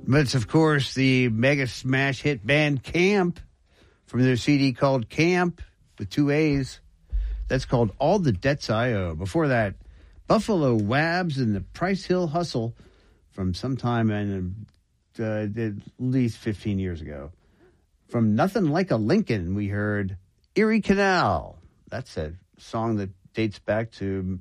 But it's, of course, the mega smash hit band Camp from their CD called Camp with 2 A's. That's called All the Debts I Owe. Before that, Buffalo Wabs and the Price Hill Hustle from sometime in at least 15 years ago. From Nothing Like a Lincoln, we heard Erie Canal. That's a song that dates back to,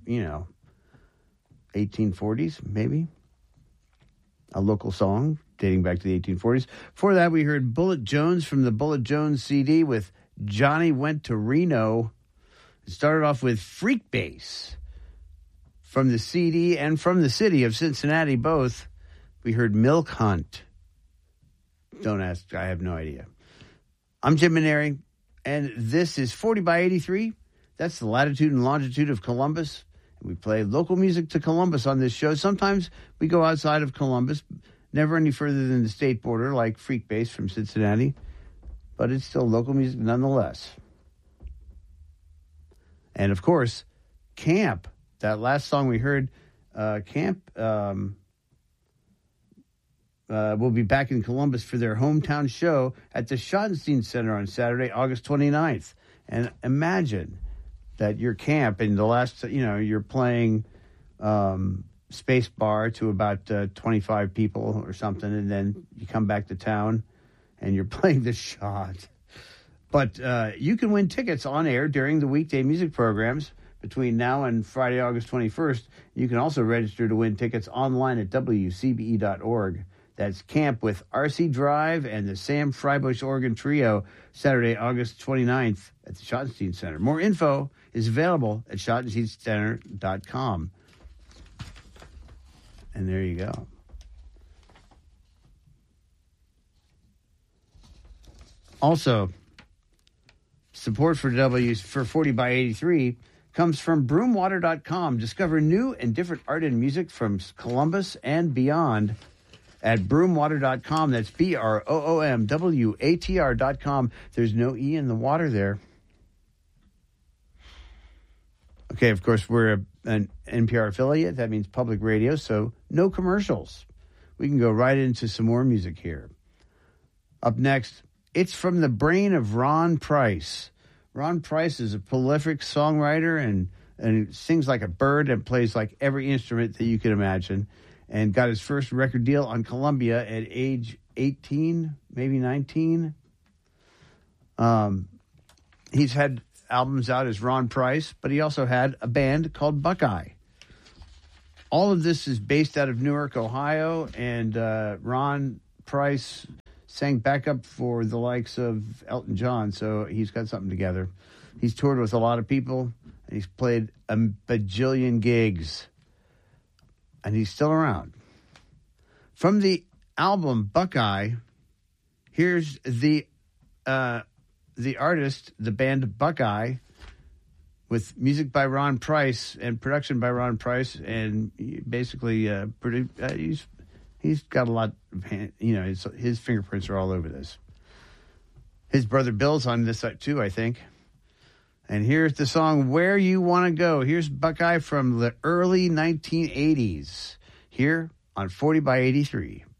1840s, maybe. A local song dating back to the 1840s. Before that, we heard Bullet Jones from the Bullet Jones CD with Johnny Went to Reno. It started off with Freak Bass from the CD and from the city of Cincinnati, both. We heard Milk Hunt. Don't ask, I have no idea. I'm Jim Maneri, and this is 40 by 83. That's the latitude and longitude of Columbus. We play local music to Columbus on this show. Sometimes we go outside of Columbus, never any further than the state border, like Freak Bass from Cincinnati. But it's still local music nonetheless. And, of course, Camp. That last song we heard, Camp will be back in Columbus for their hometown show at the Schottenstein Center on Saturday, August 29th. And imagine that you're Camp and the last, you're playing Space Bar to about 25 people or something, and then you come back to town and you're playing the Schott. But you can win tickets on air during the weekday music programs between now and Friday, August 21st. You can also register to win tickets online at WCBE.org. That's Camp with R.C. Drive and the Sam Freibush Organ Trio, Saturday, August 29th at the Schottenstein Center. More info is available at schottensteincenter.com. And there you go. Also, support for 40 by 83 comes from broomwater.com. Discover new and different art and music from Columbus and beyond at broomwater.com. That's BROOMWATR.com. There's no E in the water there. Okay, of course, we're an NPR affiliate. That means public radio, so no commercials. We can go right into some more music here. Up next, it's from the brain of Ron Price. Ron Price is a prolific songwriter and sings like a bird and plays like every instrument that you can imagine, and got his first record deal on Columbia at age 18, maybe 19. He's had albums out as Ron Price, but he also had a band called Buckeye. All of this is based out of Newark, Ohio, and Ron Price sang backup for the likes of Elton John, so he's got something together. He's toured with a lot of people, and he's played a bajillion gigs, and he's still around. From the album Buckeye, here's the artist, the band Buckeye, with music by Ron Price and production by Ron Price, and basically he's got a lot of his fingerprints are all over this. His brother Bill's on this side too, I think. And here's the song Where You Want to Go. Here's Buckeye from the early 1980s here on 40 by 83.